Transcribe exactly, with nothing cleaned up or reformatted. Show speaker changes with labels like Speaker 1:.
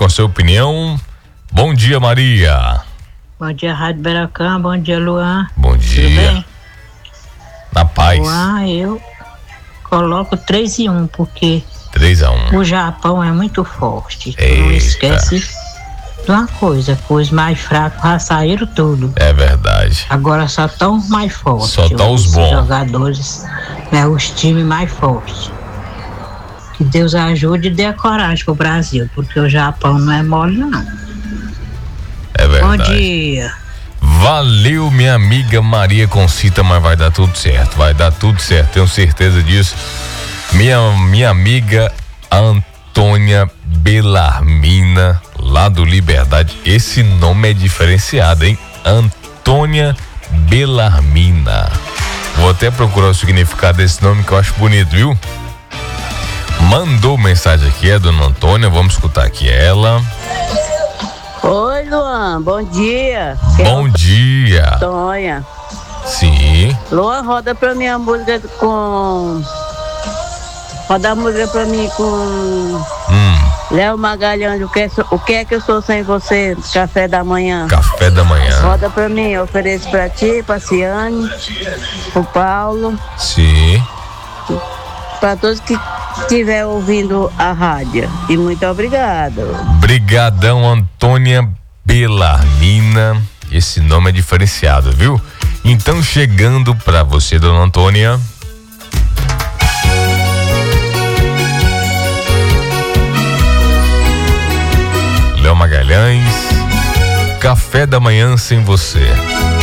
Speaker 1: a sua opinião. Bom dia, Maria.
Speaker 2: Bom dia, Rádio Beracã. Bom dia, Luan.
Speaker 1: Bom dia.
Speaker 2: Tudo bem?
Speaker 1: Na paz.
Speaker 2: Luan, eu coloco três e um, porque
Speaker 1: três a um.
Speaker 2: o Japão é muito forte. Tu
Speaker 1: Eita.
Speaker 2: não esquece de uma coisa, que os mais fracos já saíram tudo.
Speaker 1: É verdade.
Speaker 2: Agora só estão os mais fortes.
Speaker 1: Só estão os bons.
Speaker 2: jogadores, né, os times mais fortes. Que Deus ajude e dê a coragem pro Brasil, porque o Japão não é mole, não.
Speaker 1: É verdade.
Speaker 2: Bom dia.
Speaker 1: Valeu, minha amiga Maria Concita, mas vai dar tudo certo, vai dar tudo certo, tenho certeza disso. Minha, minha amiga Antônia Belarmina, lá do Liberdade, esse nome é diferenciado, hein? Antônia Belarmina. Vou até procurar o significado desse nome que eu acho bonito, viu? Mandou mensagem aqui, é a dona Antônia, vamos escutar aqui ela.
Speaker 3: Oi, Luan, bom dia.
Speaker 1: Bom dia.
Speaker 3: Antônia.
Speaker 1: Sim.
Speaker 3: Luan, roda pra mim a música com... Roda a música pra mim com...
Speaker 1: Hum.
Speaker 3: Léo Magalhães, o que, é, o que é que eu sou sem você? Café da manhã.
Speaker 1: Café da manhã.
Speaker 3: Roda pra mim, eu ofereço pra ti, pra Ciane, pro Paulo.
Speaker 1: Sim.
Speaker 3: Pra todos que estiver ouvindo a rádio. E muito obrigado.
Speaker 1: Brigadão, Antônia Belarmina. Esse nome é diferenciado, viu? Então, chegando pra você, dona Antônia. Léo Magalhães, Café da Manhã Sem Você.